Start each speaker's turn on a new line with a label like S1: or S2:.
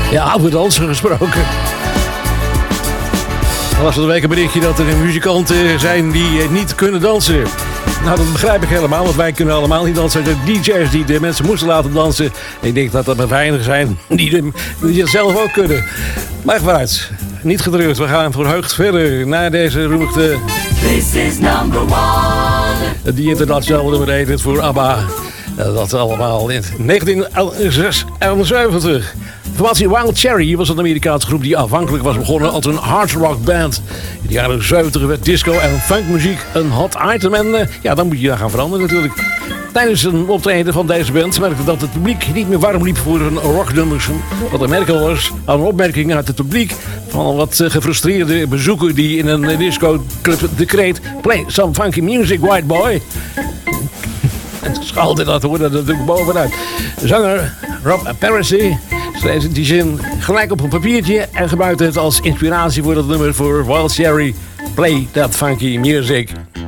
S1: Ja, over dansen gesproken. Er was van de week een berichtje dat er muzikanten zijn die niet kunnen dansen. Nou, dat begrijp ik helemaal, want wij kunnen allemaal niet dansen. De DJ's die de mensen moesten laten dansen. Ik denk dat dat maar weinig zijn die het zelf ook kunnen. Maar vooruit, niet gedreurd. We gaan verheugd verder naar deze roemigte.
S2: This is number one.
S1: Die internationale nummer 1 voor ABBA. Dat allemaal in 1976. De formatie Wild Cherry was een Amerikaanse groep die aanvankelijk was begonnen als een hard rock band. In de jaren 70 werd disco en funkmuziek een hot item. En ja, dan moet je daar gaan veranderen natuurlijk. Tijdens een optreden van deze band merkte dat het publiek niet meer warm liep voor een rocknummers. Wat een merken was aan een opmerking uit het publiek van een wat gefrustreerde bezoeker die in een discoclub decreet: "Play some funky music, white boy." En schaalde dat hoorde natuurlijk bovenuit. De zanger Rob Parisi schreef die zin gelijk op een papiertje en gebruikte het als inspiratie voor dat nummer voor Wild Cherry. Play that funky music.